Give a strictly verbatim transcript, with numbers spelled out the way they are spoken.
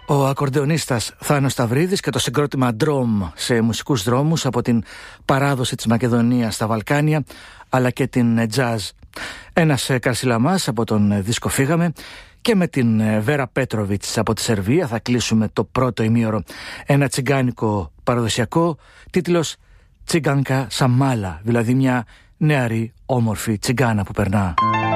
Ο ακορντεονίστας Θάνος Σταυρίδης και το συγκρότημα Drum σε μουσικούς δρόμους από την παράδοση της Μακεδονίας στα Βαλκάνια αλλά και την jazz. Ένας Καρσιλαμάς από τον δίσκο Φύγαμε και με την Βέρα Πέτροβιτς από τη Σερβία θα κλείσουμε το πρώτο ημίωρο. Ένα τσιγκάνικο παραδοσιακό, τίτλος Τσιγκάνκα Σαμάλα, δηλαδή μια νεαρή όμορφη τσιγκάνα που περνά.